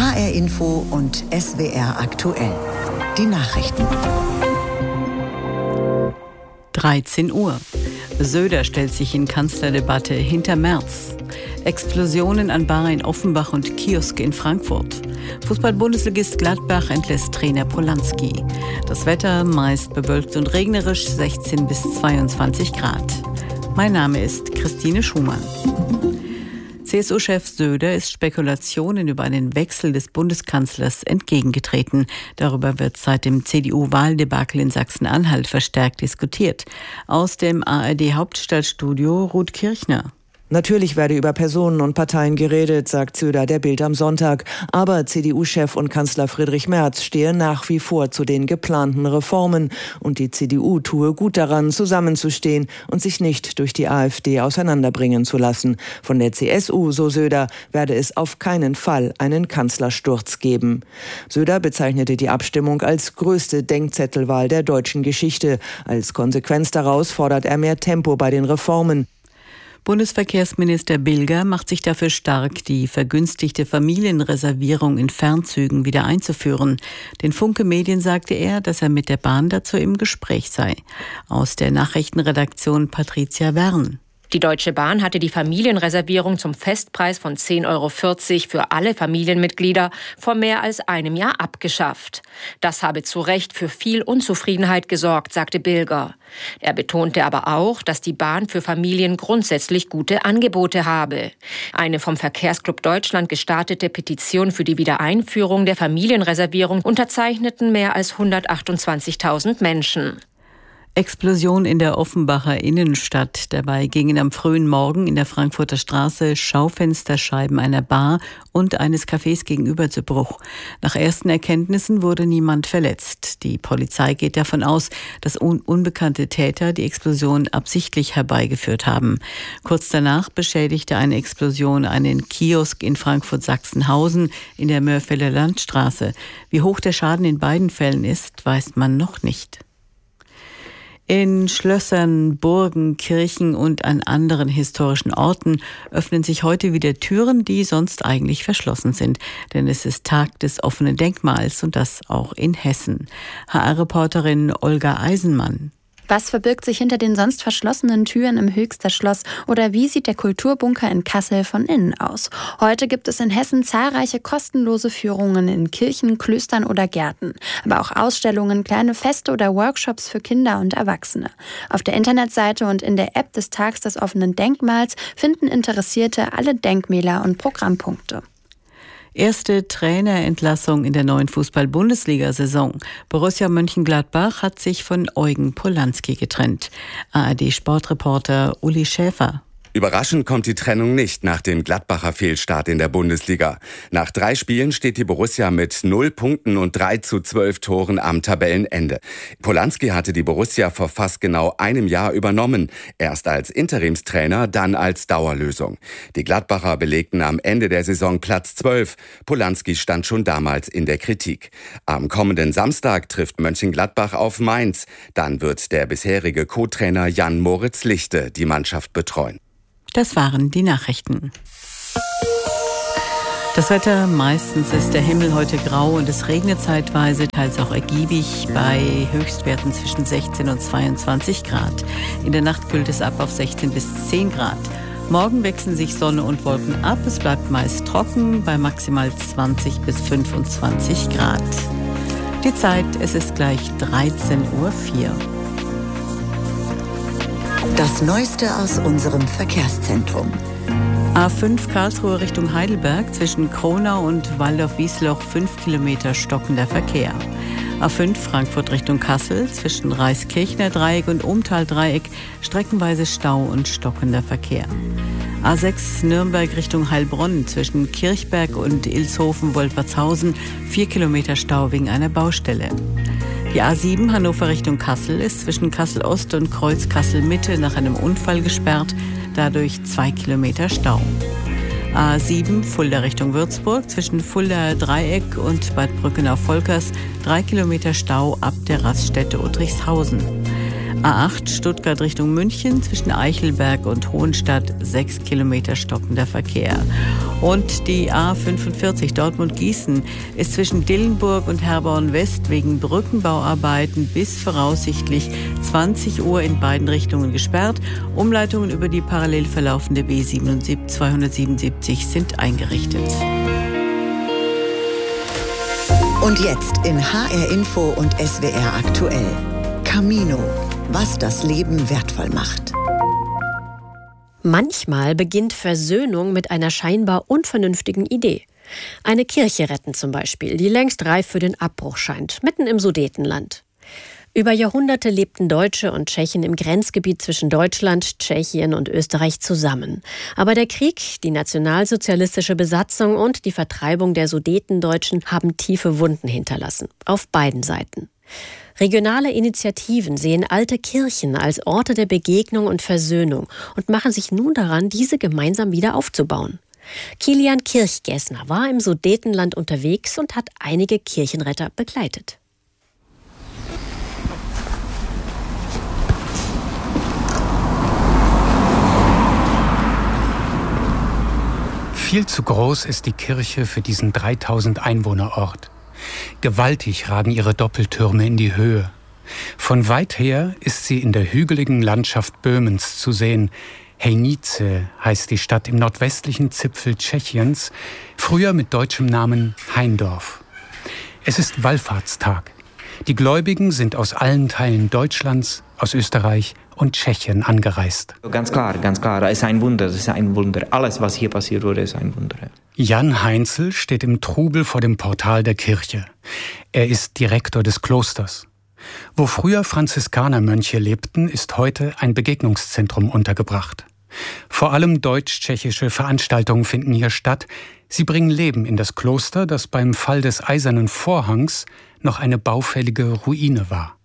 HR Info und SWR aktuell. Die Nachrichten. 13 Uhr. Söder stellt sich in Kanzlerdebatte hinter Merz. Explosionen an Bar in Offenbach und Kiosk in Frankfurt. Fußball-Bundesligist Gladbach entlässt Trainer Polanski. Das Wetter meist bewölkt und regnerisch, 16 bis 22 Grad. Mein Name ist Christine Schumann. CSU-Chef Söder ist Spekulationen über einen Wechsel des Bundeskanzlers entgegengetreten. Darüber wird seit dem CDU-Wahldebakel in Sachsen-Anhalt verstärkt diskutiert. Aus dem ARD-Hauptstadtstudio Ruth Kirchner. Natürlich werde über Personen und Parteien geredet, sagt Söder der Bild am Sonntag. Aber CDU-Chef und Kanzler Friedrich Merz stehe nach wie vor zu den geplanten Reformen. Und die CDU tue gut daran, zusammenzustehen und sich nicht durch die AfD auseinanderbringen zu lassen. Von der CSU, so Söder, werde es auf keinen Fall einen Kanzlersturz geben. Söder bezeichnete die Abstimmung als größte Denkzettelwahl der deutschen Geschichte. Als Konsequenz daraus fordert er mehr Tempo bei den Reformen. Bundesverkehrsminister Bilger macht sich dafür stark, die vergünstigte Familienreservierung in Fernzügen wieder einzuführen. Den Funke Medien sagte er, dass er mit der Bahn dazu im Gespräch sei. Aus der Nachrichtenredaktion Patricia Wern. Die Deutsche Bahn hatte die Familienreservierung zum Festpreis von 10,40 € für alle Familienmitglieder vor mehr als einem Jahr abgeschafft. Das habe zu Recht für viel Unzufriedenheit gesorgt, sagte Bilger. Er betonte aber auch, dass die Bahn für Familien grundsätzlich gute Angebote habe. Eine vom Verkehrsclub Deutschland gestartete Petition für die Wiedereinführung der Familienreservierung unterzeichneten mehr als 128.000 Menschen. Explosion in der Offenbacher Innenstadt. Dabei gingen am frühen Morgen in der Frankfurter Straße Schaufensterscheiben einer Bar und eines Cafés gegenüber zu Bruch. Nach ersten Erkenntnissen wurde niemand verletzt. Die Polizei geht davon aus, dass unbekannte Täter die Explosion absichtlich herbeigeführt haben. Kurz danach beschädigte eine Explosion einen Kiosk in Frankfurt-Sachsenhausen in der Mörfelder Landstraße. Wie hoch der Schaden in beiden Fällen ist, weiß man noch nicht. In Schlössern, Burgen, Kirchen und an anderen historischen Orten öffnen sich heute wieder Türen, die sonst eigentlich verschlossen sind. Denn es ist Tag des offenen Denkmals und das auch in Hessen. HR-Reporterin Olga Eisenmann. Was verbirgt sich hinter den sonst verschlossenen Türen im Höchster Schloss oder wie sieht der Kulturbunker in Kassel von innen aus? Heute gibt es in Hessen zahlreiche kostenlose Führungen in Kirchen, Klöstern oder Gärten, aber auch Ausstellungen, kleine Feste oder Workshops für Kinder und Erwachsene. Auf der Internetseite und in der App des Tags des offenen Denkmals finden Interessierte alle Denkmäler und Programmpunkte. Erste Trainerentlassung in der neuen Fußball-Bundesliga-Saison. Borussia Mönchengladbach hat sich von Eugen Polanski getrennt. ARD-Sportreporter Uli Schäfer. Überraschend kommt die Trennung nicht nach dem Gladbacher Fehlstart in der Bundesliga. Nach 3 Spielen steht die Borussia mit 0 Punkten und 3:12 Toren am Tabellenende. Polanski hatte die Borussia vor fast genau einem Jahr übernommen. Erst als Interimstrainer, dann als Dauerlösung. Die Gladbacher belegten am Ende der Saison Platz 12. Polanski stand schon damals in der Kritik. Am kommenden Samstag trifft Mönchengladbach auf Mainz. Dann wird der bisherige Co-Trainer Jan-Moritz Lichte die Mannschaft betreuen. Das waren die Nachrichten. Das Wetter, meistens ist der Himmel heute grau und es regnet zeitweise, teils auch ergiebig, bei Höchstwerten zwischen 16 und 22 Grad. In der Nacht kühlt es ab auf 16 bis 10 Grad. Morgen wechseln sich Sonne und Wolken ab, es bleibt meist trocken bei maximal 20 bis 25 Grad. Die Zeit, es ist gleich 13:04 Uhr. Das Neueste aus unserem Verkehrszentrum. A5 Karlsruhe Richtung Heidelberg zwischen Kronau und Waldorf-Wiesloch 5 Kilometer stockender Verkehr. A5 Frankfurt Richtung Kassel zwischen Reiskirchner Dreieck und Umtal-Dreieck streckenweise Stau und stockender Verkehr. A6 Nürnberg Richtung Heilbronn zwischen Kirchberg und Ilshofen-Woltwartshausen 4 Kilometer Stau wegen einer Baustelle. Die A7 Hannover Richtung Kassel ist zwischen Kassel-Ost und Kreuz Kassel-Mitte nach einem Unfall gesperrt, dadurch 2 Kilometer Stau. A7 Fulda Richtung Würzburg zwischen Fulda Dreieck und Bad Brückenau-Volkers 3 Kilometer Stau ab der Raststätte Uttrichshausen. A8 Stuttgart Richtung München zwischen Eichelberg und Hohenstadt 6 Kilometer stockender Verkehr. Und die A45 Dortmund-Gießen ist zwischen Dillenburg und Herborn West wegen Brückenbauarbeiten bis voraussichtlich 20 Uhr in beiden Richtungen gesperrt. Umleitungen über die parallel verlaufende B277 sind eingerichtet. Und jetzt in HR Info und SWR aktuell. Camino, was das Leben wertvoll macht. Manchmal beginnt Versöhnung mit einer scheinbar unvernünftigen Idee. Eine Kirche retten zum Beispiel, die längst reif für den Abbruch scheint, mitten im Sudetenland. Über Jahrhunderte lebten Deutsche und Tschechen im Grenzgebiet zwischen Deutschland, Tschechien und Österreich zusammen. Aber der Krieg, die nationalsozialistische Besatzung und die Vertreibung der Sudetendeutschen haben tiefe Wunden hinterlassen. Auf beiden Seiten. Regionale Initiativen sehen alte Kirchen als Orte der Begegnung und Versöhnung und machen sich nun daran, diese gemeinsam wieder aufzubauen. Kilian Kirchgessner war im Sudetenland unterwegs und hat einige Kirchenretter begleitet. Viel zu groß ist die Kirche für diesen 3000 Einwohnerort. Gewaltig ragen ihre Doppeltürme in die Höhe. Von weit her ist sie in der hügeligen Landschaft Böhmens zu sehen. Hejnice heißt die Stadt im nordwestlichen Zipfel Tschechiens, früher mit deutschem Namen Heindorf. Es ist Wallfahrtstag. Die Gläubigen sind aus allen Teilen Deutschlands, aus Österreich und Tschechien angereist. Ganz klar, es ist ein Wunder, es ist ein Wunder. Alles, was hier passiert wurde, ist ein Wunder. Jan Heinzel steht im Trubel vor dem Portal der Kirche. Er ist Direktor des Klosters. Wo früher Franziskanermönche lebten, ist heute ein Begegnungszentrum untergebracht. Vor allem deutsch-tschechische Veranstaltungen finden hier statt. Sie bringen Leben in das Kloster, das beim Fall des Eisernen Vorhangs noch eine baufällige Ruine war.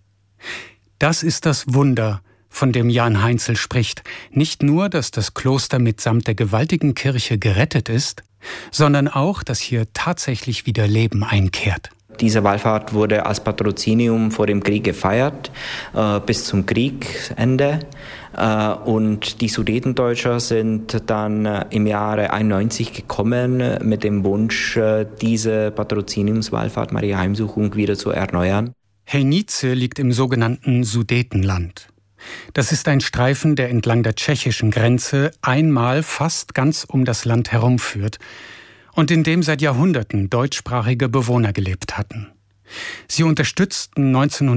Das ist das Wunder, von dem Jan Heinzel spricht. Nicht nur, dass das Kloster mitsamt der gewaltigen Kirche gerettet ist, sondern auch, dass hier tatsächlich wieder Leben einkehrt. Diese Wallfahrt wurde als Patrozinium vor dem Krieg gefeiert, bis zum Kriegsende. Und die Sudetendeutscher sind dann im Jahre 91 gekommen mit dem Wunsch, diese Patroziniumswallfahrt Maria Heimsuchung wieder zu erneuern. Hejnice liegt im sogenannten Sudetenland. Das ist ein Streifen, der entlang der tschechischen Grenze einmal fast ganz um das Land herumführt und in dem seit Jahrhunderten deutschsprachige Bewohner gelebt hatten. Sie unterstützten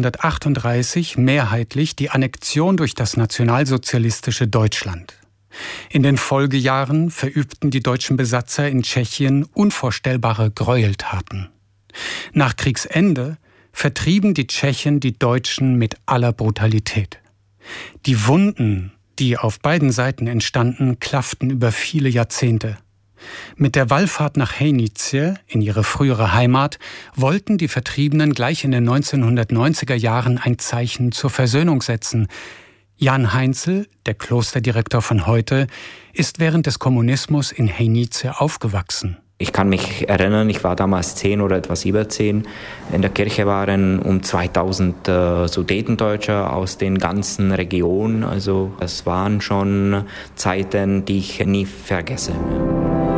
1938 mehrheitlich die Annexion durch das nationalsozialistische Deutschland. In den Folgejahren verübten die deutschen Besatzer in Tschechien unvorstellbare Gräueltaten. Nach Kriegsende vertrieben die Tschechen die Deutschen mit aller Brutalität. Die Wunden, die auf beiden Seiten entstanden, klafften über viele Jahrzehnte. Mit der Wallfahrt nach Hejnice, in ihre frühere Heimat, wollten die Vertriebenen gleich in den 1990er Jahren ein Zeichen zur Versöhnung setzen. Jan Heinzel, der Klosterdirektor von heute, ist während des Kommunismus in Hejnice aufgewachsen. Ich kann mich erinnern, ich war damals 10 oder etwas über 10. In der Kirche waren um 2000 Sudetendeutsche aus den ganzen Regionen. Also das waren schon Zeiten, die ich nie vergesse.